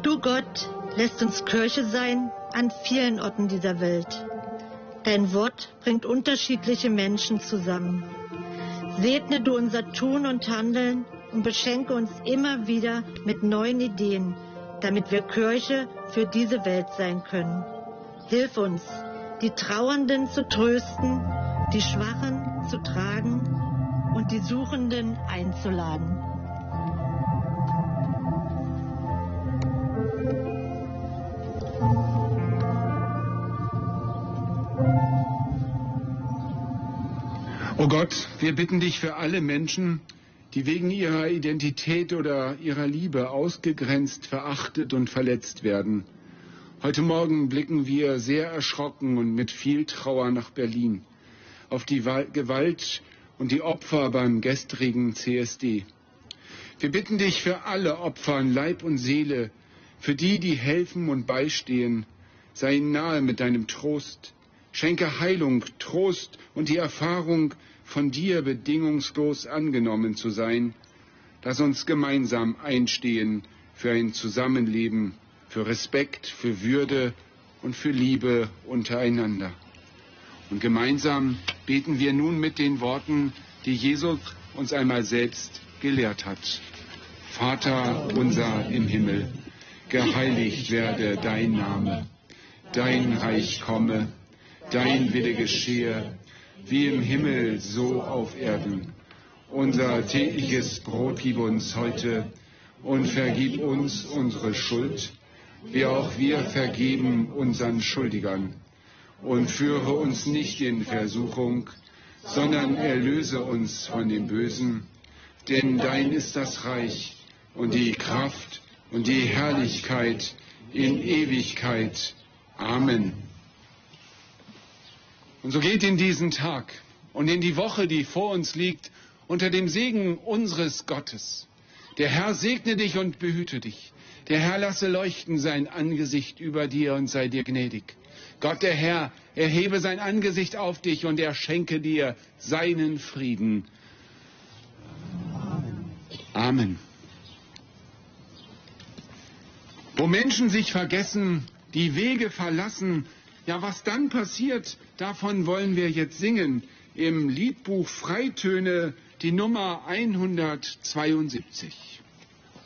Du, Gott, lässt uns Kirche sein an vielen Orten dieser Welt. Dein Wort bringt unterschiedliche Menschen zusammen. Segne du unser Tun und Handeln und beschenke uns immer wieder mit neuen Ideen, damit wir Kirche für diese Welt sein können. Hilf uns, die Trauernden zu trösten, die Schwachen zu tragen und die Suchenden einzuladen. O Gott, wir bitten dich für alle Menschen, die wegen ihrer Identität oder ihrer Liebe ausgegrenzt, verachtet und verletzt werden. Heute Morgen blicken wir sehr erschrocken und mit viel Trauer nach Berlin, auf die Gewalt und die Opfer beim gestrigen CSD. Wir bitten dich für alle Opfer an Leib und Seele, für die, die helfen und beistehen. Sei ihnen nahe mit deinem Trost. Schenke Heilung, Trost und die Erfahrung, von dir bedingungslos angenommen zu sein. Lass uns gemeinsam einstehen für ein Zusammenleben, für Respekt, für Würde und für Liebe untereinander. Und gemeinsam beten wir nun mit den Worten, die Jesus uns einmal selbst gelehrt hat. Vater unser im Himmel, geheiligt werde dein Name, dein Reich komme, dein Wille geschehe, wie im Himmel, so auf Erden. Unser tägliches Brot gib uns heute und vergib uns unsere Schuld, wie auch wir vergeben unseren Schuldigern. Und führe uns nicht in Versuchung, sondern erlöse uns von dem Bösen. Denn dein ist das Reich und die Kraft und die Herrlichkeit in Ewigkeit. Amen. Und so geht in diesen Tag und in die Woche, die vor uns liegt, unter dem Segen unseres Gottes. Der Herr segne dich und behüte dich. Der Herr lasse leuchten sein Angesicht über dir und sei dir gnädig. Gott, der Herr, erhebe sein Angesicht auf dich und er schenke dir seinen Frieden. Amen. Wo Menschen sich vergessen, die Wege verlassen, ja, was dann passiert, davon wollen wir jetzt singen. Im Liedbuch Freitöne, die Nummer 172.